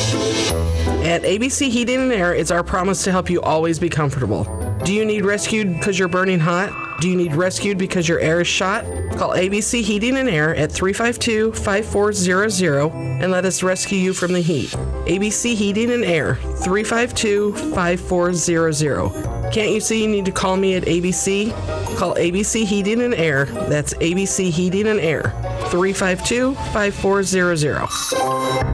At ABC Heating and Air, it's our promise to help you always be comfortable. Do you need rescued because you're burning hot? Do you need rescued because your air is shot? Call ABC Heating and Air at 352-5400 and let us rescue you from the heat. ABC Heating and Air, 352-5400. Can't you see you need to call me at ABC? Call ABC Heating and Air. That's ABC Heating and Air, 352-5400.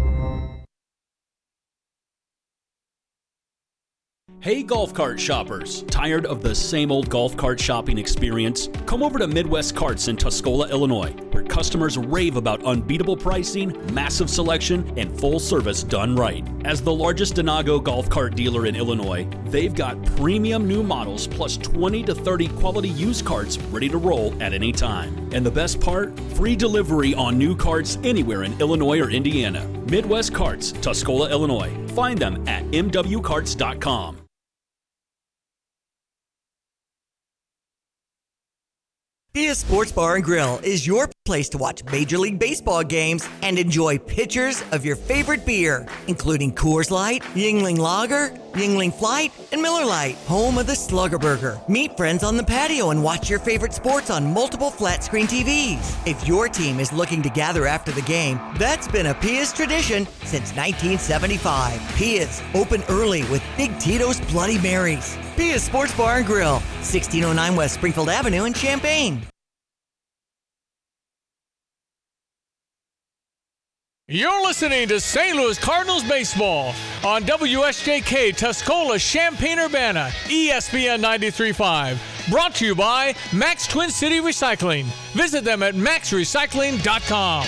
Hey golf cart shoppers, tired of the same old golf cart shopping experience? Come over to Midwest Carts in Tuscola, Illinois, where customers rave about unbeatable pricing, massive selection, and full service done right. As the largest Denago golf cart dealer in Illinois, they've got premium new models plus 20 to 30 quality used carts ready to roll at any time. And the best part? Free delivery on new carts anywhere in Illinois or Indiana. Midwest Carts, Tuscola, Illinois. Find them at mwcarts.com. Pia Sports Bar and Grill is your place to watch Major League Baseball games and enjoy pitchers of your favorite beer, including Coors Light, Yuengling Lager, Yuengling Flight, and Miller Lite, home of the Slugger Burger. Meet friends on the patio and watch your favorite sports on multiple flat-screen TVs. If your team is looking to gather after the game, that's been a Pia's tradition since 1975. Pia's, open early with Big Tito's Bloody Marys. Pia's Sports Bar and Grill, 1609 West Springfield Avenue in Champaign. You're listening to St. Louis Cardinals baseball on WSJK Tuscola, Champaign-Urbana, ESPN 93.5. Brought to you by Max Twin City Recycling. Visit them at maxrecycling.com.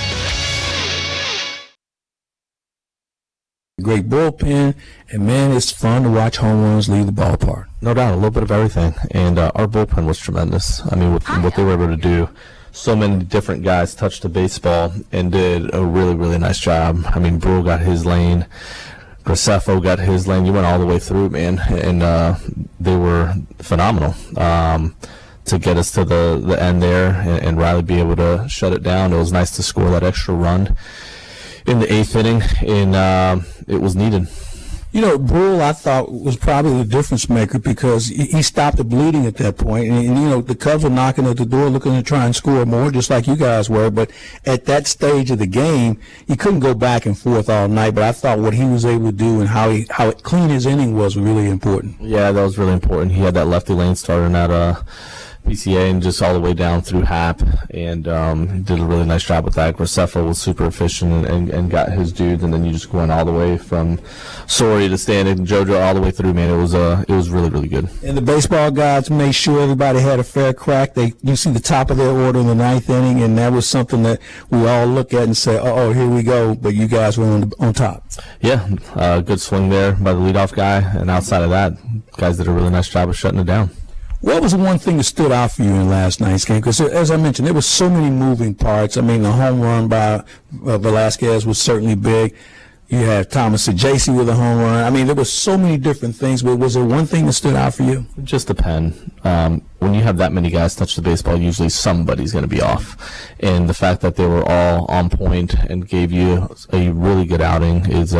Great bullpen, and man, it's fun to watch home runs leave the ballpark. No doubt, a little bit of everything, and our bullpen was tremendous. I mean, with what they were able to do, so many different guys touched the baseball and did a really, really nice job. I mean, Brule got his lane, Graceffo got his lane. You went all the way through, man, and they were phenomenal to get us to the end there, and Riley be able to shut it down. It was nice to score that extra run in the 8th inning, and it was needed. You know, Brule, I thought, was probably the difference maker because he stopped the bleeding at that point. And, you know, the Cubs were knocking at the door looking to try and score more, just like you guys were. But at that stage of the game, he couldn't go back and forth all night. But I thought what he was able to do and how clean his inning was really important. Yeah, that was really important. He had that lefty lane starting at PCA and just all the way down through Hap, and he did a really nice job with that. Graceffo was super efficient and got his dudes, and then you just going all the way from Sorry to Stanton and JoJo all the way through, man. It was really, really good. And the baseball gods made sure everybody had a fair crack. You see the top of their order in the 9th inning, and that was something that we all look at and say, oh, here we go, but you guys were on top. Yeah, good swing there by the leadoff guy, and outside of that, guys did a really nice job of shutting it down. What was the one thing that stood out for you in last night's game? Because, as I mentioned, there were so many moving parts. I mean, the home run by Velasquez was certainly big. You had Thomas Sajaci with a home run. I mean, there were so many different things. But was there one thing that stood out for you? It just depends. When you have that many guys touch the baseball, usually somebody's going to be off. And the fact that they were all on point and gave you a really good outing is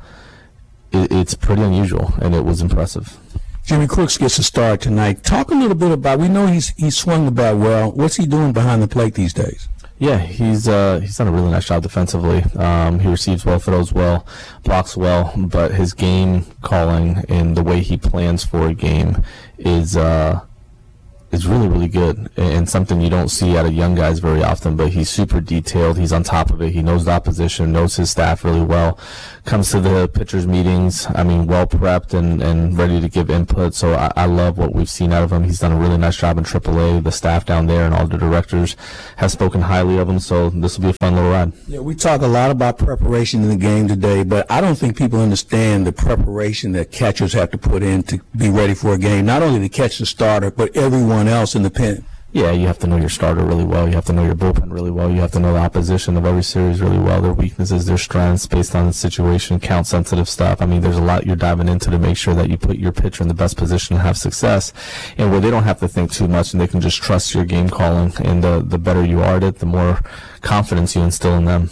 it's pretty unusual, and it was impressive. Jimmy Crooks gets a start tonight. Talk a little bit about, we know he's swung the bat well. What's he doing behind the plate these days? Yeah, he's done a really nice job defensively. He receives well, throws well, blocks well, but his game calling and the way he plans for a game is really, really good, and something you don't see out of young guys very often. But he's super detailed. He's on top of it. He knows the opposition, knows his staff really well. Comes to the pitchers' meetings, I mean, well prepped and ready to give input. So I love what we've seen out of him. He's done a really nice job in AAA. The staff down there and all the directors have spoken highly of him. So this will be a fun little ride. Yeah, we talk a lot about preparation in the game today, but I don't think people understand the preparation that catchers have to put in to be ready for a game. Not only to catch the starter, but everyone else in the pen. Yeah, you have to know your starter really well. You have to know your bullpen really well. You have to know the opposition of every series really well, their weaknesses, their strengths, based on the situation, count-sensitive stuff. I mean, there's a lot you're diving into to make sure that you put your pitcher in the best position to have success, and where they don't have to think too much and they can just trust your game calling. And the better you are at it, the more confidence you instill in them.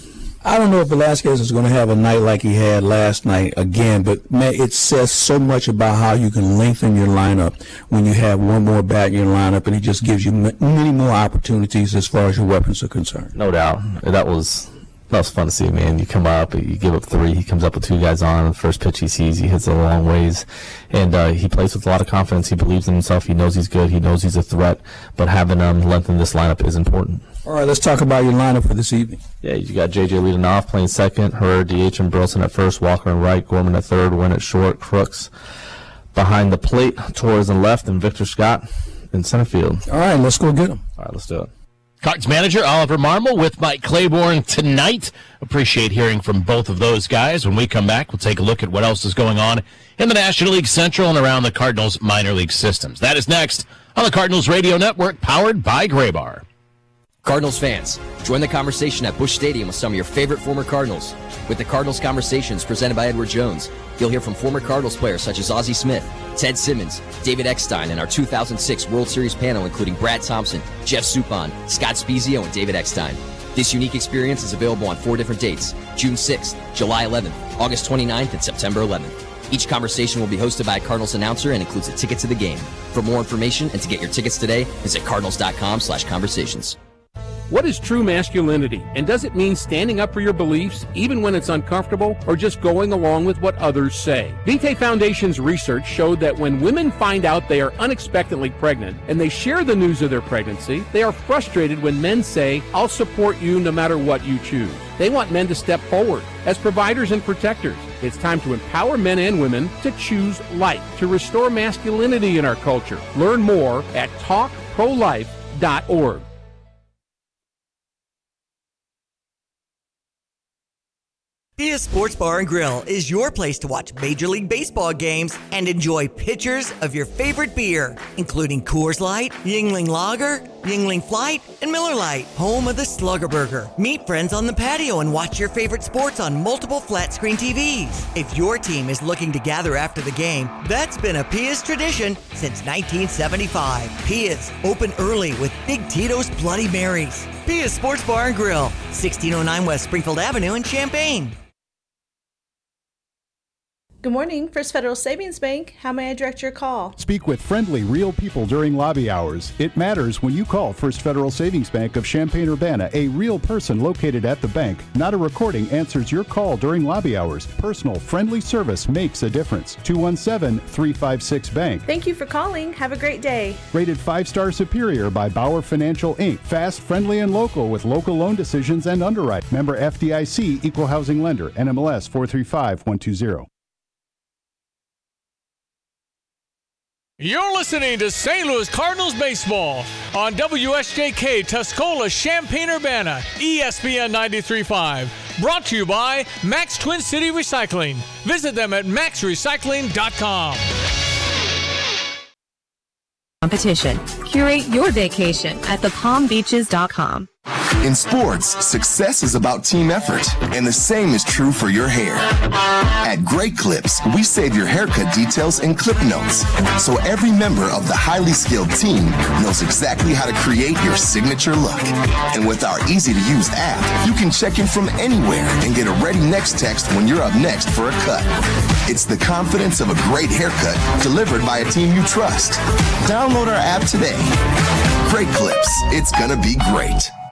I don't know if Velasquez is going to have a night like he had last night again, but man, it says so much about how you can lengthen your lineup when you have one more bat in your lineup, and it just gives you many more opportunities as far as your weapons are concerned. No doubt. That was fun to see, man. You come up, you give up 3, he comes up with 2 guys on. The first pitch he sees, he hits it a long ways, and he plays with a lot of confidence. He believes in himself. He knows he's good. He knows he's a threat, but having lengthen this lineup is important. All right, let's talk about your lineup for this evening. Yeah, you got J.J. leading off, playing second, Herrera, DH, and Burleson at first, Walker in right, Gorman at third, Wynn at short, Crooks behind the plate, Torres in left, and Victor Scott in center field. All right, let's go get him. All right, let's do it. Cards manager Oliver Marmol with Mike Claiborne tonight. Appreciate hearing from both of those guys. When we come back, we'll take a look at what else is going on in the National League Central and around the Cardinals minor league systems. That is next on the Cardinals Radio Network, powered by Graybar. Cardinals fans, join the conversation at Busch Stadium with some of your favorite former Cardinals. With the Cardinals Conversations presented by Edward Jones, you'll hear from former Cardinals players such as Ozzie Smith, Ted Simmons, David Eckstein, and our 2006 World Series panel including Brad Thompson, Jeff Suppan, Scott Spezio, and David Eckstein. This unique experience is available on 4 different dates: June 6th, July 11th, August 29th, and September 11th. Each conversation will be hosted by a Cardinals announcer and includes a ticket to the game. For more information and to get your tickets today, visit cardinals.com/conversations. What is true masculinity, and does it mean standing up for your beliefs even when it's uncomfortable, or just going along with what others say? Vitae Foundation's research showed that when women find out they are unexpectedly pregnant and they share the news of their pregnancy, they are frustrated when men say, "I'll support you no matter what you choose." They want men to step forward as providers and protectors. It's time to empower men and women to choose life, to restore masculinity in our culture. Learn more at talkprolife.org. Dia Sports Bar and Grill is your place to watch Major League Baseball games and enjoy pitchers of your favorite beer, including Coors Light, Yuengling Lager, Yuengling Flight, and Miller Lite, home of the Slugger Burger. Meet friends on the patio and watch your favorite sports on multiple flat-screen TVs. If your team is looking to gather after the game, that's been a Pia's tradition since 1975. Pia's, open early with Big Tito's Bloody Marys. Pia's Sports Bar and Grill, 1609 West Springfield Avenue in Champaign. Good morning, First Federal Savings Bank. How may I direct your call? Speak with friendly, real people during lobby hours. It matters when you call First Federal Savings Bank of Champaign-Urbana. A real person located at the bank, not a recording, answers your call during lobby hours. Personal, friendly service makes a difference. 217-356-BANK. Thank you for calling. Have a great day. Rated 5-star superior by Bauer Financial, Inc. Fast, friendly, and local with local loan decisions and underwrite. Member FDIC, Equal Housing Lender, NMLS 435120. You're listening to St. Louis Cardinals baseball on WSJK Tuscola Champaign-Urbana, ESPN 93.5. Brought to you by Max Twin City Recycling. Visit them at maxrecycling.com. Competition. Curate your vacation at thepalmbeaches.com. In sports, success is about team effort, and the same is true for your hair. At Great Clips, we save your haircut details in clip notes, so every member of the highly skilled team knows exactly how to create your signature look. And with our easy-to-use app, you can check in from anywhere and get a ready next text when you're up next for a cut. It's the confidence of a great haircut delivered by a team you trust. Download our app today. Great Clips, it's gonna be great.